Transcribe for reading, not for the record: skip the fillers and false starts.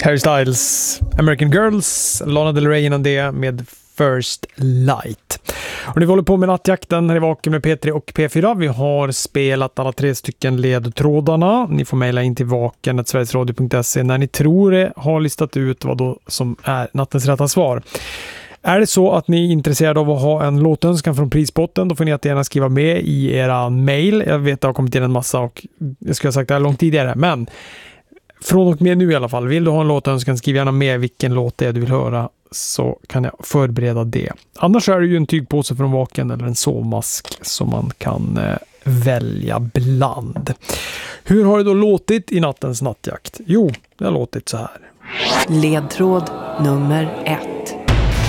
Harry Styles, American Girls, Lana Del Rey innan det med First Light. Och ni håller på med nattjakten här i Vaken med P3 och P4. Vi har spelat alla 3 stycken ledtrådarna. Ni får mejla in till vaken@sverigesradio.se när ni tror det har listat ut vad då som är nattens rätta svar. Är det så att ni är intresserade av att ha en låtönskan från prispotten, då får ni gärna skriva med i era mejl. Jag vet att det har kommit in en massa och jag skulle ha sagt det här långt tidigare, men från och med nu i alla fall, vill du ha en låtönskan, skriv gärna med vilken låt det är du vill höra, så kan jag förbereda det. Annars är det ju en tygpåse från Vaken eller en sovmask som man kan välja bland. Hur har det då låtit i nattens nattjakt? Jo, det har låtit så här. Ledtråd nummer 1.